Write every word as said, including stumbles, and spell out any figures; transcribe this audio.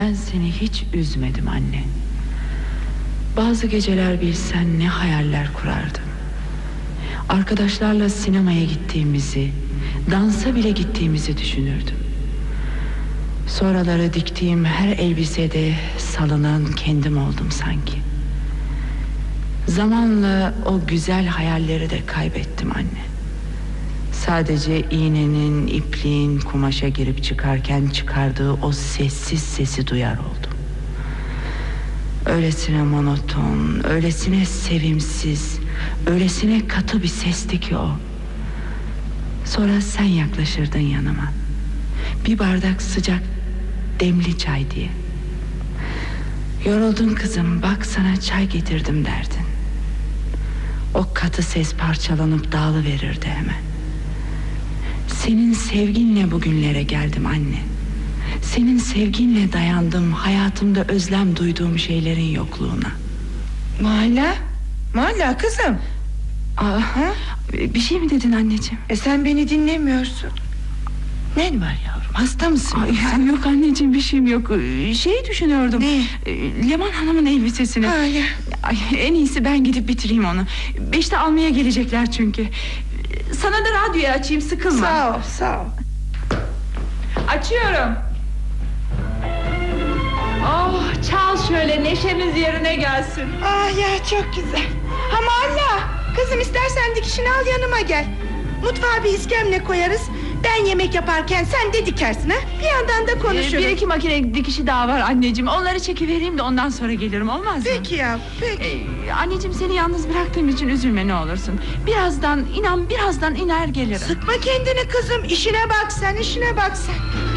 Ben seni hiç üzmedim anne. Bazı geceler bilsen ne hayaller kurardım. Arkadaşlarla sinemaya gittiğimizi, dansa bile gittiğimizi düşünürdüm. Sonraları diktiğim her elbisede salınan kendim oldum sanki. Zamanla o güzel hayalleri de kaybettim anne. Sadece iğnenin, ipliğin kumaşa girip çıkarken çıkardığı o sessiz sesi duyar oldum. Öylesine monoton, öylesine sevimsiz, öylesine katı bir sesti ki o. Sonra sen yaklaşırdın yanıma. Bir bardak sıcak demli çay diye. Yoruldun kızım, bak sana çay getirdim derdin. O katı ses parçalanıp dağılıverirdi hemen. Senin sevginle bugünlere geldim anne. Senin sevginle dayandım hayatımda özlem duyduğum şeylerin yokluğuna. Mala, Mala kızım. Aha, bir şey mi dedin anneciğim? E sen beni dinlemiyorsun. Nen var yavrum, hasta mısın? Ay, yok anneciğim, bir şeyim yok. Şey düşünüyordum. Ne? Leman Hanım'ın elbisesini. Ha, ya. Ay, en iyisi ben gidip bitireyim onu. Beşte almaya gelecekler çünkü. Sana da radyoyu açayım, sıkılma. Sağ ol, sağ ol. Açıyorum. Oh, çal şöyle, neşemiz yerine gelsin. Ah ya, çok güzel. Ha Mala, kızım istersen dikişini al yanıma gel. Mutfağa bir iskemle koyarız. Ben yemek yaparken sen de dikersin ha. Bir yandan da konuşuruz. Ee, bir iki makine dikişi daha var anneciğim. Onları çekivereyim de ondan sonra gelirim, olmaz mı? Peki ya, peki. Ee, anneciğim, seni yalnız bıraktığım için üzülme ne olursun. Birazdan, inan birazdan iner gelirim. Sıkma kendini kızım, işine bak sen, işine bak sen.